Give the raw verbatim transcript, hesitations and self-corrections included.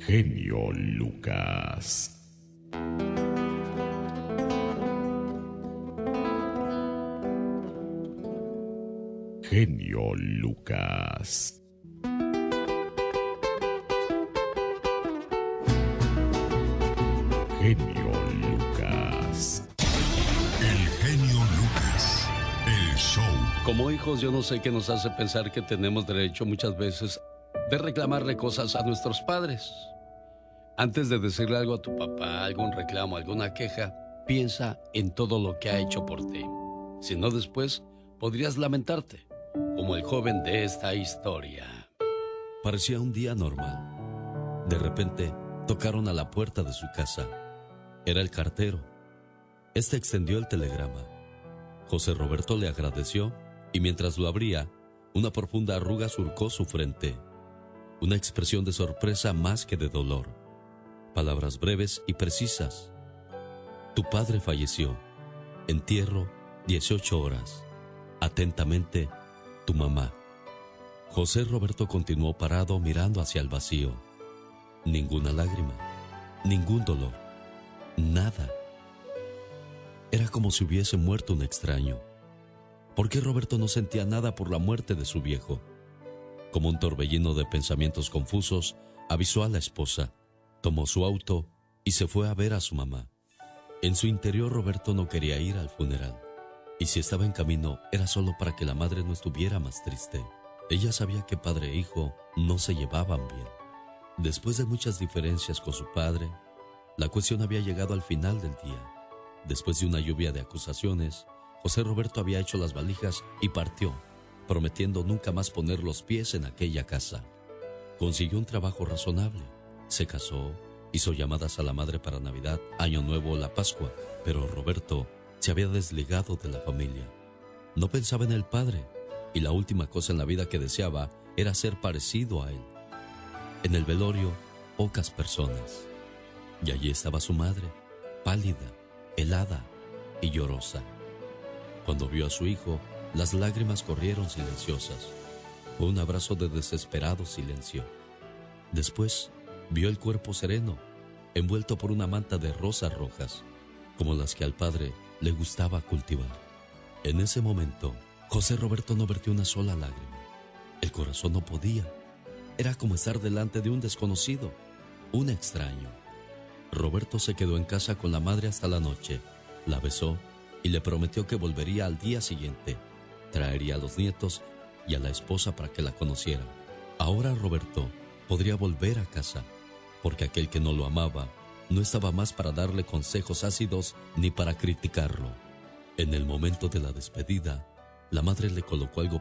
Genio Lucas. Genio Lucas. Genio Lucas. El genio Lucas. El show. Como hijos, yo no sé qué nos hace pensar que tenemos derecho muchas veces de reclamarle cosas a nuestros padres. Antes de decirle algo a tu papá, algún reclamo, alguna queja, piensa en todo lo que ha hecho por ti. Si no, después podrías lamentarte, como el joven de esta historia. Parecía un día normal. De repente, tocaron a la puerta de su casa. Era el cartero. Este extendió el telegrama. José Roberto le agradeció y mientras lo abría, una profunda arruga surcó su frente. Una expresión de sorpresa más que de dolor. Palabras breves y precisas. Tu padre falleció. Entierro, dieciocho horas. Atentamente, tu mamá. José Roberto continuó parado mirando hacia el vacío. Ninguna lágrima, ningún dolor, nada. Era como si hubiese muerto un extraño. ¿Por qué Roberto no sentía nada por la muerte de su viejo? Como un torbellino de pensamientos confusos, avisó a la esposa, tomó su auto y se fue a ver a su mamá. En su interior, Roberto no quería ir al funeral. Y si estaba en camino, era solo para que la madre no estuviera más triste. Ella sabía que padre e hijo no se llevaban bien. Después de muchas diferencias con su padre, la cuestión había llegado al final del día. Después de una lluvia de acusaciones, José Roberto había hecho las valijas y partió, prometiendo nunca más poner los pies en aquella casa. Consiguió un trabajo razonable, se casó, hizo llamadas a la madre para Navidad, Año Nuevo o la Pascua, pero Roberto se había desligado de la familia. No pensaba en el padre, y la última cosa en la vida que deseaba era ser parecido a él. En el velorio, pocas personas. Y allí estaba su madre, pálida, helada y llorosa. Cuando vio a su hijo, las lágrimas corrieron silenciosas. Fue un abrazo de desesperado silencio. Después, vio el cuerpo sereno, envuelto por una manta de rosas rojas, como las que al padre le gustaba cultivar. En ese momento, José Roberto no vertió una sola lágrima. El corazón no podía. Era como estar delante de un desconocido, un extraño. Roberto se quedó en casa con la madre hasta la noche, la besó y le prometió que volvería al día siguiente. Traería a los nietos y a la esposa para que la conocieran. Ahora Roberto podría volver a casa, porque aquel que no lo amaba no estaba más para darle consejos ácidos ni para criticarlo. En el momento de la despedida, la madre le colocó algo